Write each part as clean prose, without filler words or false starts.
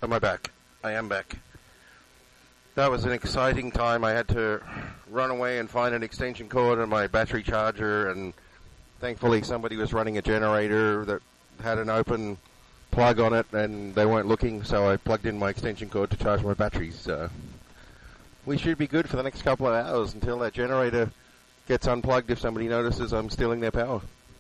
Am I back? I am back. That was an exciting time. I had to run away and find an extension cord and my battery charger, and thankfully somebody was running a generator that had an open plug on it, and they weren't looking, so I plugged in my extension cord to charge my batteries. We should be good for the next couple of hours until that generator gets unplugged if somebody notices I'm stealing their power.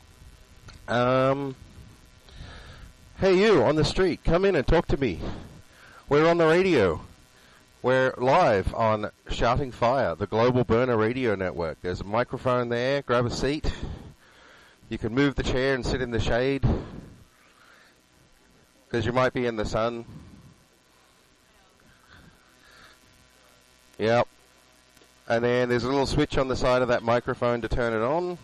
Hey, you on the street, come in and talk to me. We're on the radio. We're live on Shouting Fire, the Global Burner Radio Network. There's a microphone there. Grab a seat. You can move the chair and sit in the shade, because you might be in the sun. Yep. And then there's a little switch on the side of that microphone to turn it on.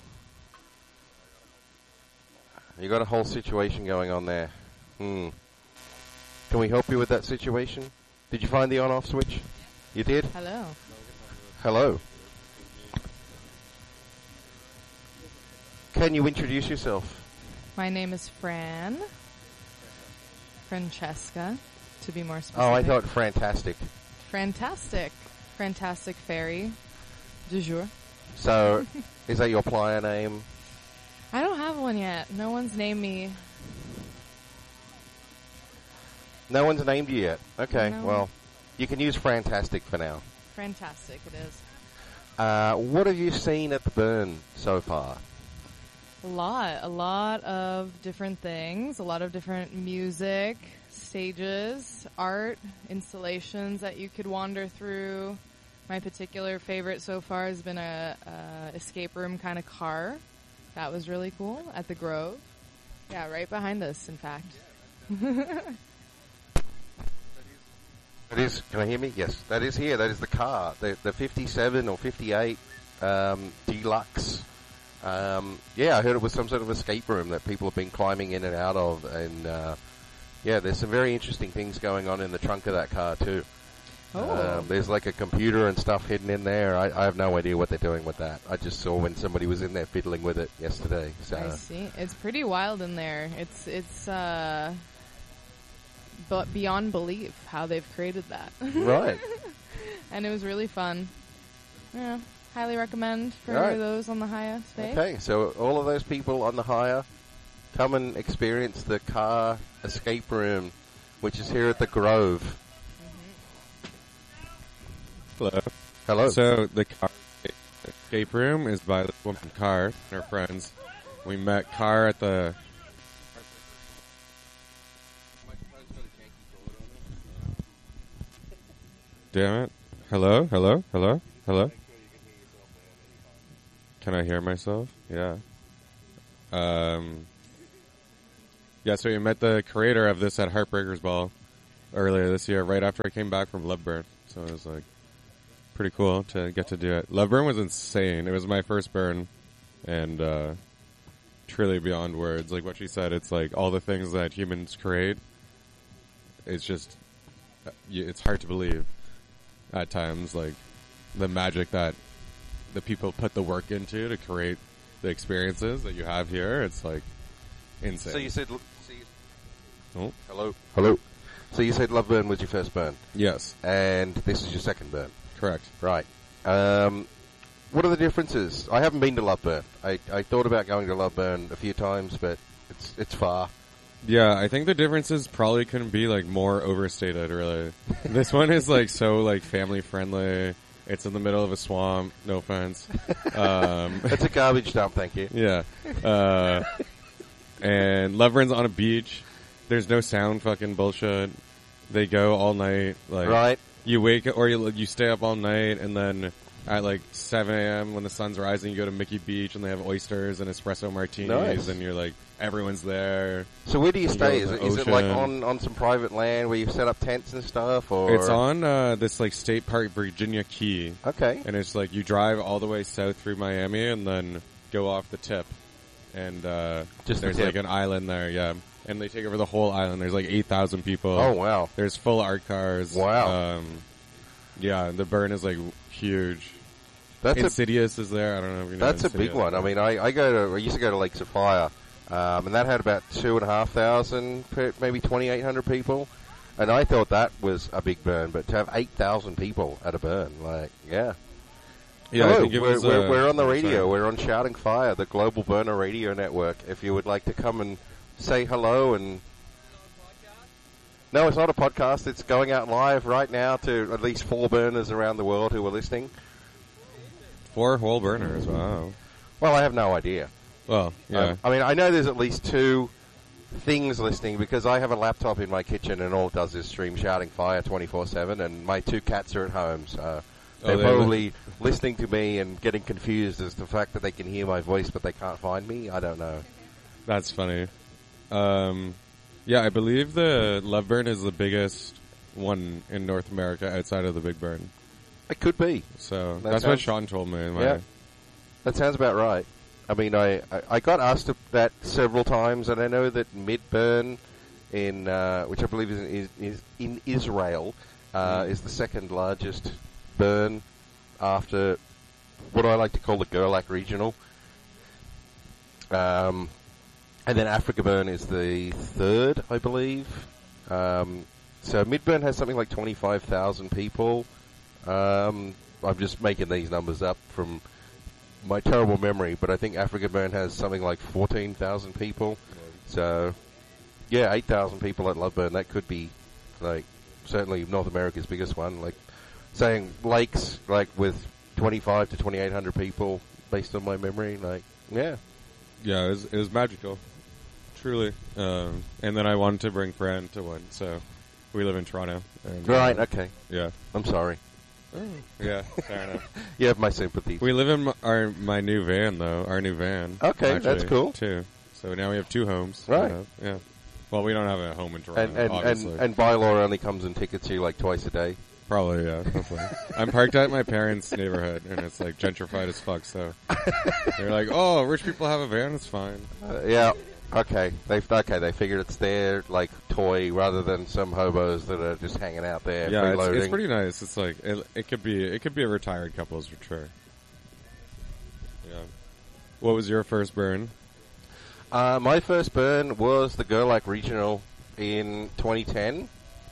You got a whole situation going on there. Can we help you with that situation? Did you find the on-off switch? You did? Hello. Hello. Can you introduce yourself? My name is Francesca, to be more specific. Oh, I thought fantastic. Fantastic fairy du jour. So, is that your playa name? I don't have one yet. No one's named me. No one's named you yet. Okay, No. well, you can use fantastic for now. Fantastic, it is. What have you seen at the Burn so far? A lot of different things, a lot of different music, stages, art, installations that you could wander through. My particular favorite so far has been a escape room kind of car. That was really cool at the Grove. Yeah, right behind us, in fact. That is, can I hear me? Yes, that is here. That is the car, the 57 or 58 Deluxe. Yeah, I heard it was some sort of escape room that people have been climbing in and out of, and yeah, there's some very interesting things going on in the trunk of that car too. Oh. There's like a computer and stuff hidden in there. I have no idea what they're doing with that. I just saw when somebody was in there fiddling with it yesterday. So. I see. It's pretty wild in there. It's but beyond belief how they've created that. Right. And it was really fun. Yeah, highly recommend for those on the Haya space. Okay, so all of those people on the Haya, come and experience the car escape room, which is here at the Grove. Hello. Hello. So the car escape room is by this woman Car and her friends. We met Car at the. Damn it! Hello. Can I hear myself? Yeah. Yeah. So we met the creator of this at Heartbreakers Ball earlier this year, right after I came back from Loveburn. So it was like pretty cool to get to do it. Loveburn was insane. It was my first burn, and truly beyond words. Like what she said, it's like all the things that humans create. It's just, it's hard to believe at times. Like the magic that the people put the work into to create the experiences that you have here. It's like insane. So you said, Oh. Hello. So you said Loveburn was your first burn, Yes, and this is your second burn. correct. Right. What are the differences? I haven't been to Loveburn. I thought about going to Loveburn a few times, but it's far. Yeah, I think the differences probably couldn't be like more overstated. Really, this one is like so like family friendly. It's in the middle of a swamp. No offense. It's a garbage dump, thank you. Yeah, and Loveburn's on a beach. There's no sound fucking bullshit. They go all night. Like Right. you wake or you stay up all night, and then at like 7 a.m. when the sun's rising, you go to Mickey Beach and they have oysters and espresso martinis, Nice. and you're like everyone's there. So where do you stay? go to Is the it like ocean. on some private land where you've set up tents and stuff? Or It's on this like State Park Virginia Key, Okay. and it's like you drive all the way south through Miami and then go off the tip, and Just the there's tip. like an island there, yeah. And they take over the whole island. There's like 8,000 people. Oh, wow. There's full art cars. Wow. Yeah, the burn is like huge. That's Insidious is there. I don't know if you know. That's a big Insidious. one. I mean, I used to go to Lakes of Fire, and that had about 2,500, maybe 2,800 people. And I thought that was a big burn, but to have 8,000 people at a burn, like, yeah. Yeah, I Hello, think it was, we're on the radio. sorry. We're on Shouting Fire, the Global Burner Radio Network. If you would like to come and say hello and... No, it's not a podcast. It's going out live right now to at least 4 burners around the world who are listening. 4 whole burners, wow. Well, I have no idea. Well, yeah. I mean, I know there's at least 2 things listening because I have a laptop in my kitchen and all it does is stream Shouting Fire 24/7, and my 2 cats are at home, so they're probably listening to me and getting confused as to the fact that they can hear my voice but they can't find me. I don't know. That's funny. Yeah, I believe the Love Burn is the biggest one in North America outside of the Big Burn. It could be. So that's what Sean told me. Yeah, that sounds about right. I mean, I got asked that several times, and I know that Midburn, in which I believe is in Israel, is the second largest burn after what I like to call the Gerlach Regional. And then Africa Burn is the third, I believe. So Midburn has something like 25,000 people. I'm just making these numbers up from my terrible memory, but I think Africa Burn has something like 14,000 people. So, yeah, 8,000 people at Love Burn. That could be, like, certainly North America's biggest one. Like, saying lakes, like, with 25 to 2,800 people, based on my memory. Like, yeah. Yeah, it was magical. Truly. And then I wanted to bring Fran to one, so we live in Toronto. And, Right, okay. Yeah. I'm sorry. Yeah, fair enough. You have my sympathy. We live in my new van, though. Our new van. Okay, actually, that's cool. Too. So now we have 2 homes. Right. Yeah. Well, we don't have a home in Toronto, obviously. And bylaw only comes and tickets you like twice a day. Probably, yeah. Hopefully. I'm parked at my parents' neighborhood, and it's like gentrified as fuck. So they're like, "Oh, rich people have a van. It's fine." Yeah. Okay. They figured it's their like toy rather than some hobos that are just hanging out there. Yeah, freeloading. it's pretty nice. It's like it could be a retired couple's for sure. Yeah. What was your first burn? My first burn was the Gerlach Regional in 2010.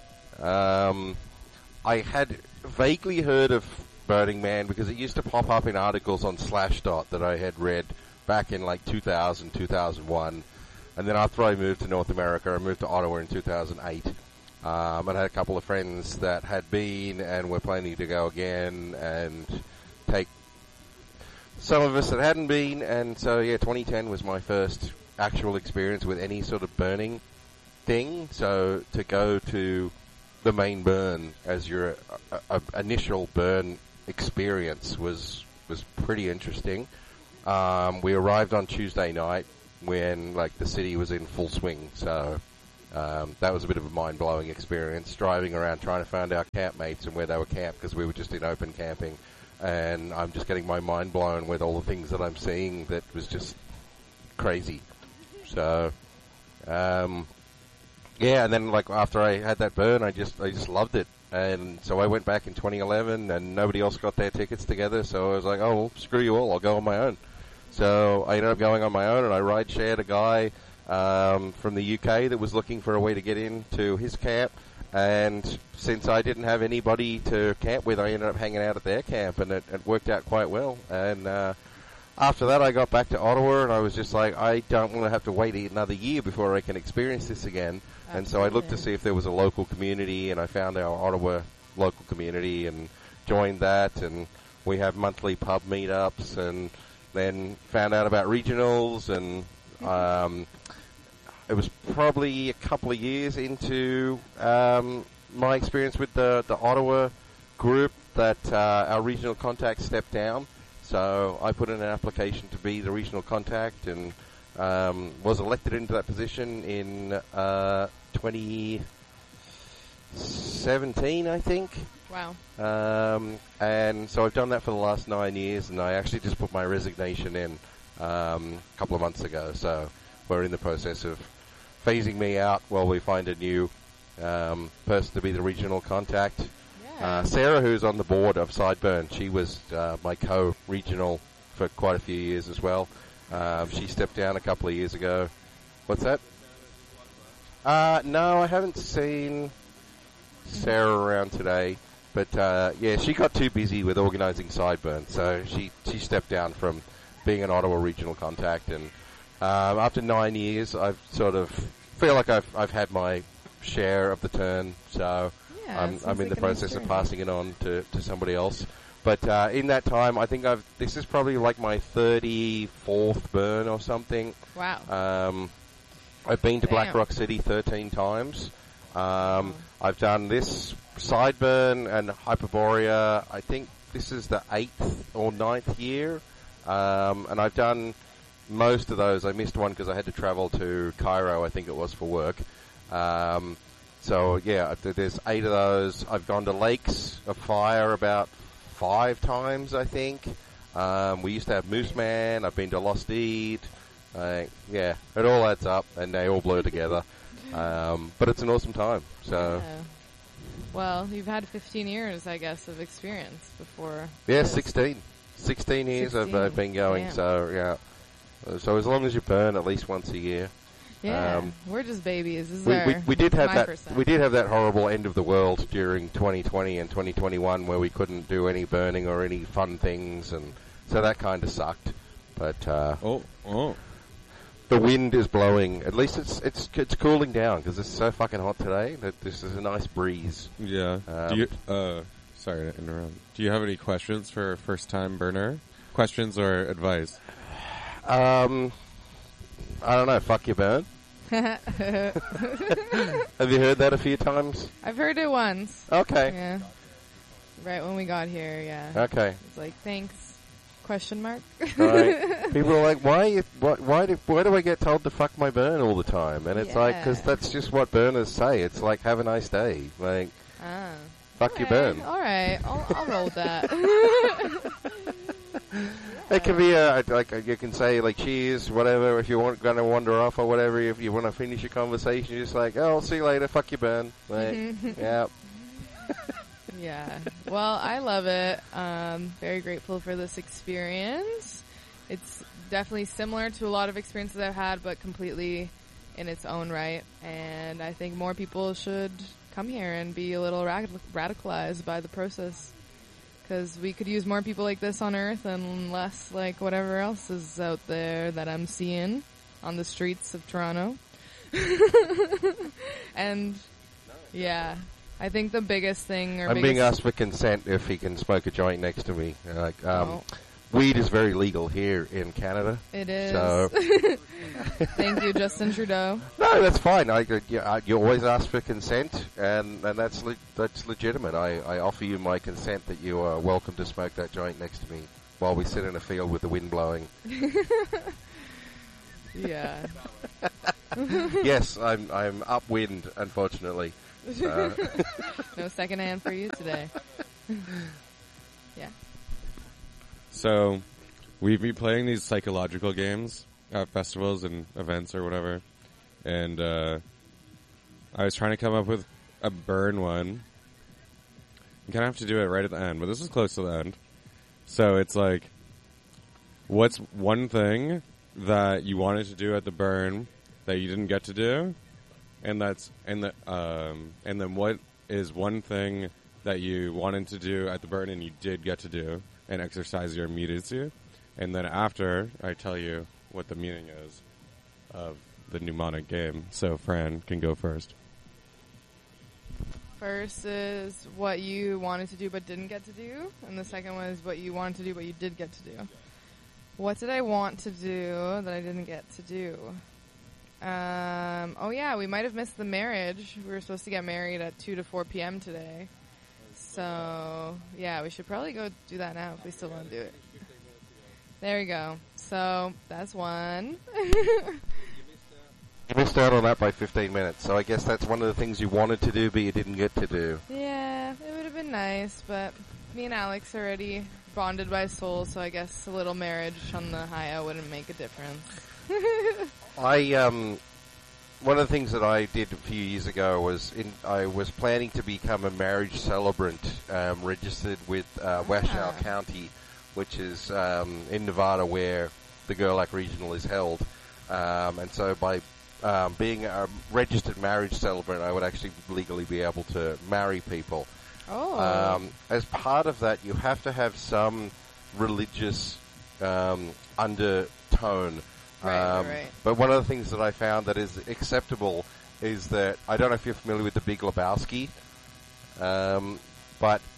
I had vaguely heard of Burning Man because it used to pop up in articles on Slashdot that I had read back in like 2000, 2001. And then after I moved to North America, I moved to Ottawa in 2008. And I had a couple of friends that had been and were planning to go again and take some of us that hadn't been. And so, yeah, 2010 was my first actual experience with any sort of burning thing. So to go to the main burn as your initial burn experience was pretty interesting. We arrived on Tuesday night when like the city was in full swing, so that was a bit of a mind-blowing experience, driving around trying to find our campmates and where they were camped because we were just in open camping, and I'm just getting my mind blown with all the things that I'm seeing that was just crazy. So yeah, and then like after I had that burn, I just loved it. And so I went back in 2011, and nobody else got their tickets together, so I was like, oh, well, screw you all, I'll go on my own. So I ended up going on my own, and I ride-shared a guy from the UK that was looking for a way to get into his camp. And since I didn't have anybody to camp with, I ended up hanging out at their camp, and it worked out quite well. And after that, I got back to Ottawa, and I was just like, I don't want to have to wait another year before I can experience this again. Absolutely. And so I looked to see if there was a local community, and I found our Ottawa local community and joined that. And we have monthly pub meetups, and then found out about regionals. And it was probably a couple of years into my experience with the Ottawa group that our regional contact stepped down. So I put in an application to be the regional contact, and was elected into that position in 2017, I think. Wow. And so I've done that for the last 9 years, and I actually just put my resignation in a couple of months ago. So we're in the process of phasing me out while we find a new person to be the regional contact. Yeah. Sarah, who's on the board of Sideburn, she was my co-regional for quite a few years as well. She stepped down a couple of years ago. What's that? No, I haven't seen Sarah around today, but yeah, she got too busy with organising Sideburn, so she stepped down from being an Ottawa regional contact, and after 9 years, I've sort of feel like I've had my share of the turn, so I'm in the process of passing it on to somebody else. But in that time, I think this is probably like my 34th burn or something. Wow. I've been to Black Rock City 13 times. I've done this Sideburn and Hyperborea. I think this is the 8th or 9th year. And I've done most of those. I missed one because I had to travel to Cairo, I think it was, for work. So, yeah, there's 8 of those. I've gone to Lakes of Fire about 5 times, I think. We used to have Moose Man. I've been to Lost Eid. Yeah, it all adds up, and they all blur together. But it's an awesome time. So, yeah. Well, you've had 15 years, I guess, of experience before. Yeah, 16. 16 years 16. I've been going. Damn. So, yeah. So as long as you burn at least once a year. Yeah, we're just babies. This is we did have that. 5%. We did have that horrible end of the world during 2020 and 2021, where we couldn't do any burning or any fun things, and so that kind of sucked. But the wind is blowing. At least it's cooling down because it's so fucking hot today that this is a nice breeze. Yeah. Do you, sorry to interrupt. Do you have any questions for a first-time burner? Questions or advice? I don't know. Fuck your burn. Have you heard that a few times? I've heard it once. Okay. Yeah. Right when we got here, yeah. Okay. It's like, thanks, question mark. Right. People are like, why do I get told to fuck my burn all the time? And it's like, because that's just what burners say. It's like, have a nice day. Like, fuck your burn. All right. I'll roll with that. It can be like you can say like cheers, whatever. If you want going to wander off or whatever, if you want to finish your conversation, you're just like, oh, I'll see you later. Fuck your burn. Like, yeah. Yeah. Well, I love it. Very grateful for this experience. It's definitely similar to a lot of experiences I've had, but completely in its own right. And I think more people should come here and be a little radicalized by the process. Because we could use more people like this on Earth and less like whatever else is out there that I'm seeing on the streets of Toronto. And, yeah, I think the biggest thing... I'm being asked for consent if he can smoke a joint next to me. Weed is very legal here in Canada. It is. So Thank you, Justin Trudeau. No, that's fine. You always ask for consent, and that's legitimate. I offer you my consent that you are welcome to smoke that joint next to me while we sit in a field with the wind blowing. Yeah. Yes, I'm upwind, unfortunately. So. No second hand for you today. Yeah. So, we've been playing these psychological games at festivals and events or whatever, and I was trying to come up with a burn one. You kind of have to do it right at the end, but this is close to the end. So it's like, what's one thing that you wanted to do at the burn that you didn't get to do, and then what is one thing that you wanted to do at the burn and you did get to do and exercise your immediacy, and then after I tell you what the meaning is of the mnemonic game. So Fran can go first. First is what you wanted to do but didn't get to do, and the second one is what you wanted to do but you did get to do. What did I want to do that I didn't get to do? Oh yeah, we might have missed the marriage. We were supposed to get married at 2 to 4 p.m. today. So, yeah, we should probably go do that now if we still want to do it. There we go. So, that's one. You missed out on that by 15 minutes, so I guess that's one of the things you wanted to do but you didn't get to do. Yeah, it would have been nice, but me and Alex are already bonded by soul, so I guess a little marriage on the high wouldn't make a difference. One of the things that I did a few years ago was I was planning to become a marriage celebrant, registered with Washoe County, which is in Nevada where the Gerlach Regional is held. And so by being a registered marriage celebrant, I would actually legally be able to marry people. Oh. As part of that, you have to have some religious undertone. Right. But one of the things that I found that is acceptable is that, I don't know if you're familiar with The Big Lebowski, but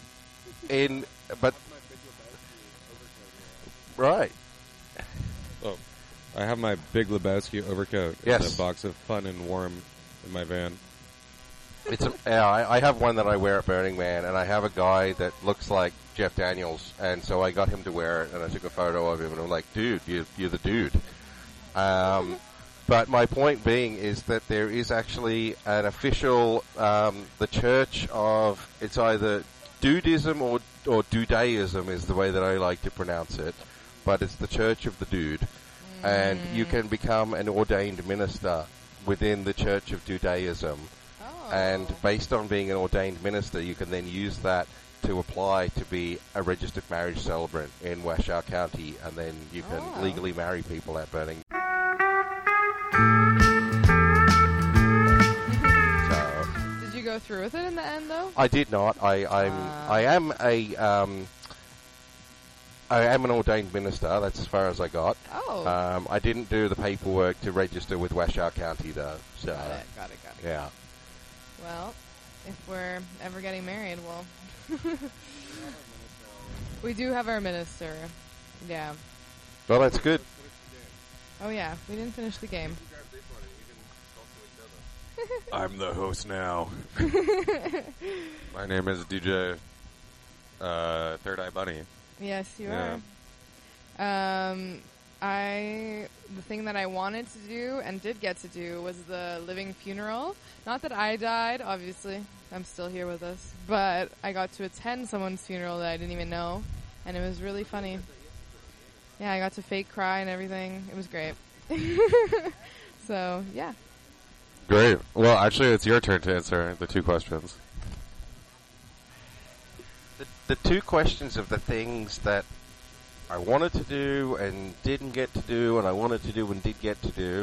right. Oh, I have my Big Lebowski overcoat Yes. in a box of Fun and Warm in my van. I have one that I wear at Burning Man, and I have a guy that looks like Jeff Daniels, and so I got him to wear it, and I took a photo of him, and I'm like, dude, you're the dude. But my point being is that there is actually an official, the Church of, it's either Dudism or Dudeism is the way that I like to pronounce it, but it's the Church of the Dude, and you can become an ordained minister within the Church of Dudeism. And based on being an ordained minister, you can then use that to apply to be a registered marriage celebrant in Washoe County, and then you can legally marry people at Burning. Did you go through with it in the end, though? I did not. I am an ordained minister. That's as far as I got. Oh. I didn't do the paperwork to register with Washoe County, though. So Got it. yeah. Well, if we're ever getting married, well, we do have our minister. Yeah. Well, that's good. Oh yeah, we didn't finish the game. I'm the host now. My name is DJ Third Eye Bunny. Yes, you are. The thing that I wanted to do and did get to do was the living funeral. Not that I died, obviously. I'm still here with us. But I got to attend someone's funeral that I didn't even know. And it was really funny. Yeah, I got to fake cry and everything. It was great. So, yeah. Great. Well, actually, it's your turn to answer the two questions. The two questions of the things that I wanted to do and didn't get to do, and I wanted to do and did get to do.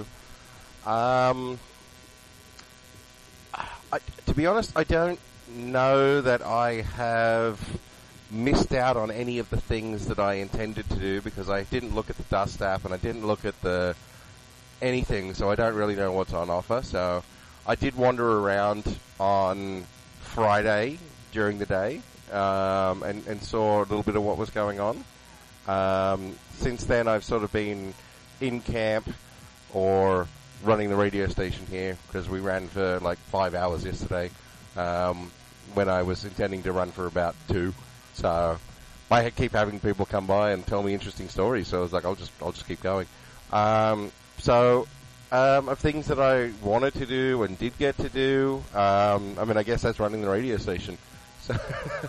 To be honest, I don't know that I have missed out on any of the things that I intended to do, because I didn't look at the Dust app and I didn't look at anything, so I don't really know what's on offer. So I did wander around on Friday during the day and saw a little bit of what was going on. Since then, I've sort of been in camp or running the radio station here, because we ran for like 5 hours yesterday, when I was intending to run for about 2. So I keep having people come by and tell me interesting stories. So I was like, I'll just keep going. Of things that I wanted to do and did get to do, I guess that's running the radio station. So